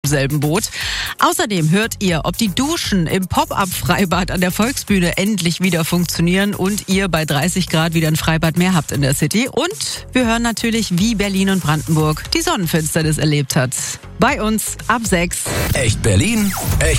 selben Boot. Außerdem hört ihr, ob die Duschen im Pop-Up-Freibad an der Volksbühne endlich wieder funktionieren und ihr bei 30 Grad wieder ein Freibad mehr habt in der City. Und wir hören natürlich, wie Berlin und Brandenburg die Sonnenfinsternis erlebt hat. Bei uns ab 6. Echt Berlin, echt